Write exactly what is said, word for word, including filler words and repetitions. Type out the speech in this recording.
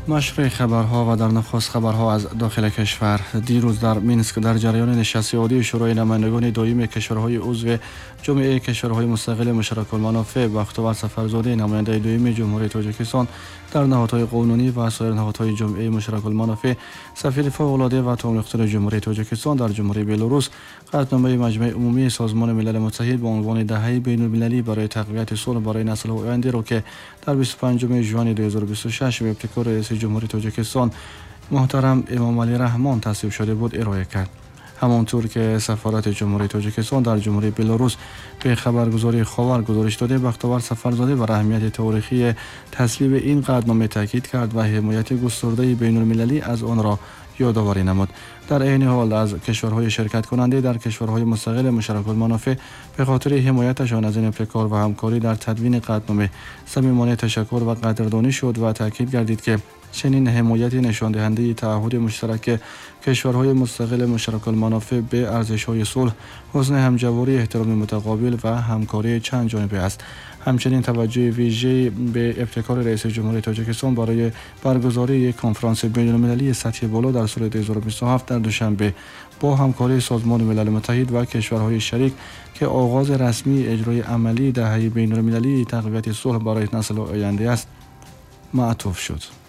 نشر خبرها و در نخست خبرها از داخل کشور. دیروز در مینسک در جریان نشست عادی شورای نمایندگان دائم کشورهای عضو جامعه کشورهای مستقل مشترک المنافع بختیار سفرزاده نماینده دائم جمهوری تاجیکستان در نهادهای قانونی و سایر نهادهای جامعه مشترک المنافع، سفیر فوق‌العاده و تمایل جمهوری تاجیکستان در جمهوری بلاروس، قطعنامه مجمع عمومی سازمان ملل متحد با عنوان دهه بین‌المللی برای تقویت صلح برای نسل‌های آینده را که در بیست و پنجم ژوئن دو هزار و بیست و شش به ابتکار رئیس جمهوری تاجیکستان محترم امام علی رحمان تصویب شده بود ارائه کرد. همانطور که سفارت جمهوری تاجیکستان در جمهوری بلاروس به خبرگزاری خاور گزارش داده، بختیار سفرزاده بر اهمیت تاریخی تصویب این قطعنامه تاکید کرد و حمایت گسترده بین‌المللی از آن را یادآوری نمود. در عین حال از کشورهای شرکت کننده در کشورهای مستقل مشترک المنافع به خاطر حمایتشان از این ابتکار و همکاری در تدوین قطعنامه صمیمانه تشکر و قدردانی شد و تاکید گردید که چنین حمایتی نشان دهنده تعهد مشترک کشورهای مستقل مشترک المنافع به ارزش‌های صلح، حسن همجواری، احترام متقابل و همکاری چند جانبه است. همچنین توجه ویژه‌ای به ابتکار رئیس جمهوری تاجیکستان برای برگزاری یک کنفرانس بین‌المللی سطح بالا در سال دو هزار و بیست و هفت در دوشنبه با همکاری سازمان ملل متحد و کشورهای شریک که آغاز رسمی اجرای عملی دهه بین‌المللی تقویت صلح برای نسل آینده است معطوف شد.